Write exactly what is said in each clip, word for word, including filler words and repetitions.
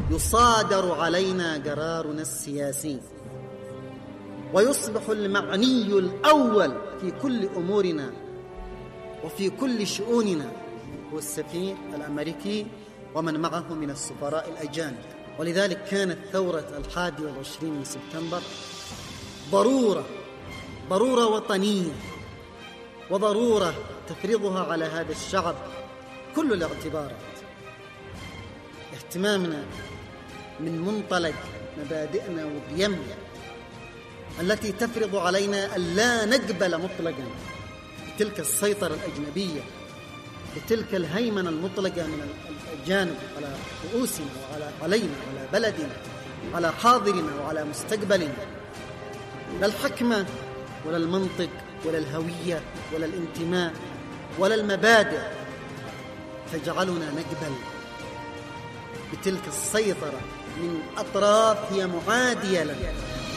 يصادر علينا قرارنا السياسي، ويصبح المعني الأول في كل أمورنا وفي كل شؤوننا هو السفير الأمريكي ومن معه من السفراء الأجانب. ولذلك كانت ثورة الحادي والعشرين من سبتمبر ضرورة ضرورة وطنية، وضرورة تفرضها على هذا الشعب كل الاعتبارات. اهتمامنا من منطلق مبادئنا وقيمنا التي تفرض علينا ألا نقبل مطلقا بتلك السيطرة الأجنبية، بتلك الهيمنة المطلقة من الأجانب على رؤوسنا وعلى علينا وعلى بلدنا وعلى حاضرنا وعلى مستقبلنا. لا الحكمة ولا المنطق ولا الهوية ولا الانتماء ولا المبادئ تجعلنا نقبل بتلك السيطرة من أطراف هي معادية لنا.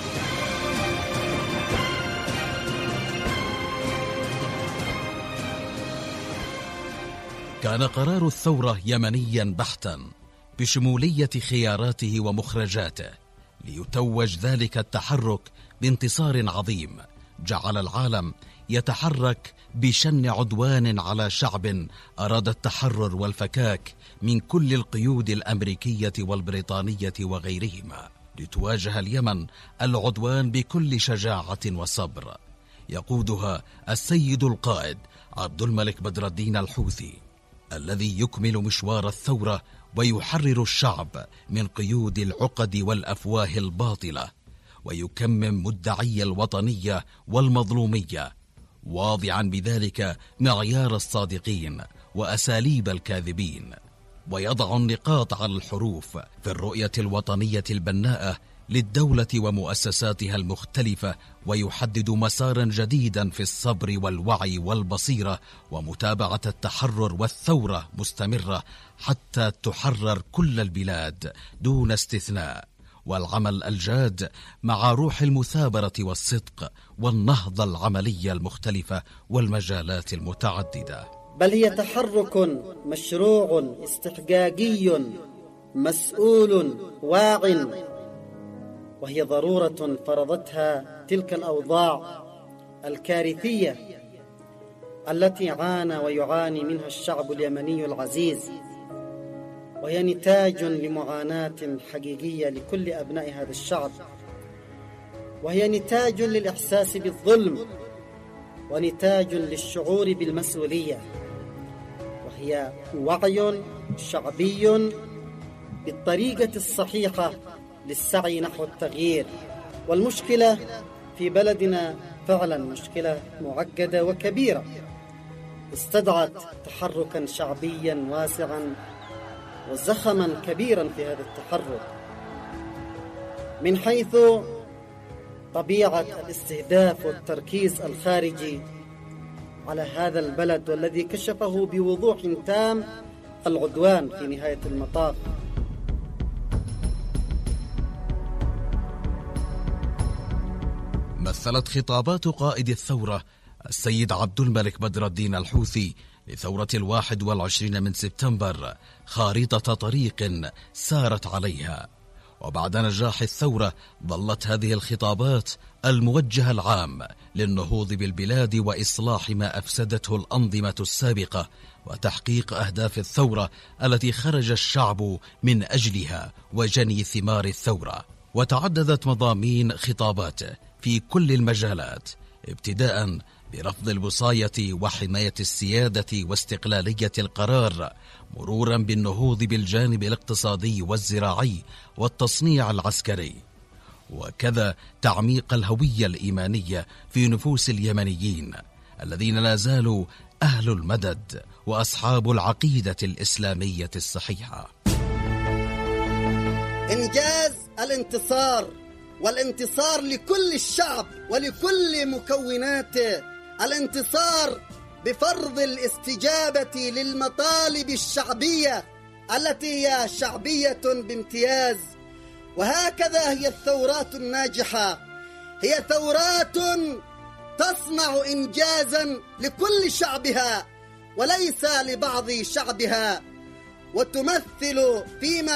كان قرار الثورة يمنيا بحتا بشمولية خياراته ومخرجاته، ليتوج ذلك التحرك بانتصار عظيم جعل العالم يتحرك بشن عدوان على شعب أراد التحرر والفكاك من كل القيود الأمريكية والبريطانية وغيرهما، لتواجه اليمن العدوان بكل شجاعة وصبر يقودها السيد القائد عبد الملك بدر الدين الحوثي، الذي يكمل مشوار الثورة ويحرر الشعب من قيود العقد والأفواه الباطلة، ويكمم مدعي الوطنية والمظلومية، واضعا بذلك معيار الصادقين وأساليب الكاذبين، ويضع النقاط على الحروف في الرؤية الوطنية البناءة للدولة ومؤسساتها المختلفة، ويحدد مسارا جديدا في الصبر والوعي والبصيرة ومتابعة التحرر والثورة مستمرة حتى تحرر كل البلاد دون استثناء، والعمل الجاد مع روح المثابرة والصدق والنهضة العملية المختلفة والمجالات المتعددة. بل هي تحرك مشروع استحقاقي مسؤول واع، وهي ضرورة فرضتها تلك الأوضاع الكارثية التي عانى ويعاني منها الشعب اليمني العزيز، وهي نتاج لمعاناة حقيقية لكل أبناء هذا الشعب، وهي نتاج للإحساس بالظلم، ونتاج للشعور بالمسؤولية، وهي وعي شعبي بالطريقة الصحيحة للسعي نحو التغيير. والمشكلة في بلدنا فعلا مشكلة معقدة وكبيرة، استدعت تحركا شعبيا واسعا وزخما كبيرا في هذا التحرك، من حيث طبيعة الاستهداف والتركيز الخارجي على هذا البلد، والذي كشفه بوضوح تام العدوان في نهاية المطاف. مثلت خطابات قائد الثورة السيد عبد الملك بدر الدين الحوثي لثورة الواحد والعشرين من سبتمبر خارطة طريق سارت عليها، وبعد نجاح الثورة ظلت هذه الخطابات الموجهة العام للنهوض بالبلاد وإصلاح ما أفسدته الأنظمة السابقة وتحقيق أهداف الثورة التي خرج الشعب من أجلها وجني ثمار الثورة. وتعددت مضامين خطاباته في كل المجالات، ابتداء برفض الوصاية وحماية السيادة واستقلالية القرار، مرورا بالنهوض بالجانب الاقتصادي والزراعي والتصنيع العسكري، وكذا تعميق الهوية الإيمانية في نفوس اليمنيين الذين لا زالوا أهل المدد وأصحاب العقيدة الإسلامية الصحيحة. إنجاز الانتصار، والانتصار لكل الشعب ولكل مكوناته، الانتصار بفرض الاستجابة للمطالب الشعبية التي هي شعبية بامتياز. وهكذا هي الثورات الناجحة، هي ثورات تصنع إنجازا لكل شعبها وليس لبعض شعبها، وتمثل فيما